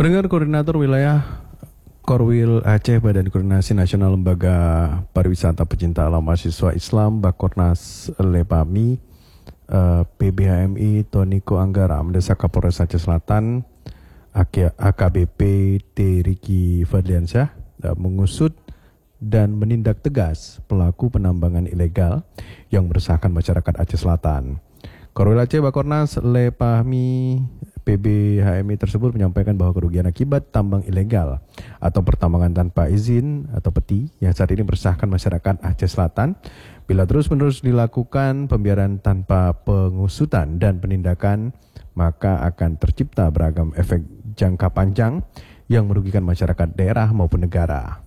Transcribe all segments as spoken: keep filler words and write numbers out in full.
Pendengar Koordinator Wilayah Korwil Aceh Badan Koordinasi Nasional Lembaga Pariwisata Pecinta Alam Mahasiswa Islam Bakornas Lepami uh, P B H M I Toniko Anggara mendesak Kapolres Aceh Selatan A K B P T Riki Fadliansyah uh, mengusut dan menindak tegas pelaku penambangan ilegal yang meresahkan masyarakat Aceh Selatan. Korwil Aceh Bakornas Lepami P B H M I tersebut menyampaikan bahwa kerugian akibat tambang ilegal atau pertambangan tanpa izin atau peti yang saat ini meresahkan masyarakat Aceh Selatan bila terus-menerus dilakukan pembiaran tanpa pengusutan dan penindakan, maka akan tercipta beragam efek jangka panjang yang merugikan masyarakat daerah maupun negara.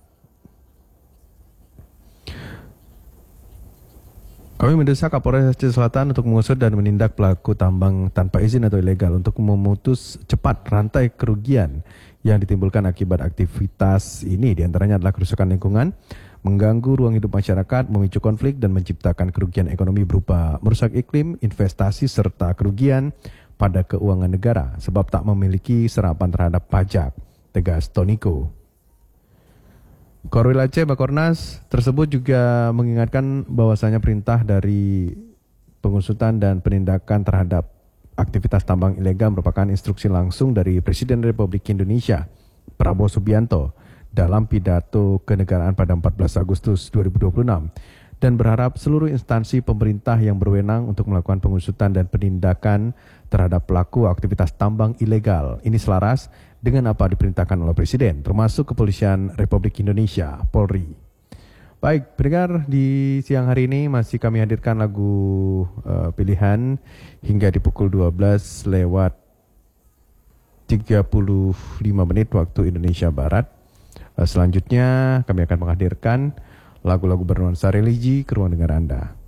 Kami mendesak Kapolres Aceh Selatan untuk mengusut dan menindak pelaku tambang tanpa izin atau ilegal untuk memutus cepat rantai kerugian yang ditimbulkan akibat aktivitas ini, diantaranya adalah kerusakan lingkungan, mengganggu ruang hidup masyarakat, memicu konflik dan menciptakan kerugian ekonomi berupa merusak iklim, investasi serta kerugian pada keuangan negara sebab tak memiliki serapan terhadap pajak, tegas Toniko. Korwil Aceh Bakornas tersebut juga mengingatkan bahwasanya perintah dari pengusutan dan penindakan terhadap aktivitas tambang ilegal merupakan instruksi langsung dari Presiden Republik Indonesia Prabowo Subianto dalam pidato kenegaraan pada empat belas Agustus dua ribu dua puluh enam dan berharap seluruh instansi pemerintah yang berwenang untuk melakukan pengusutan dan penindakan terhadap pelaku aktivitas tambang ilegal ini selaras dengan apa diperintahkan oleh Presiden, termasuk Kepolisian Republik Indonesia, Polri. Baik, pendengar, di siang hari ini masih kami hadirkan lagu uh, pilihan hingga di pukul dua belas lewat tiga puluh lima menit waktu Indonesia Barat. Uh, selanjutnya kami akan menghadirkan lagu-lagu bernuansa religi ke ruang dengar Anda.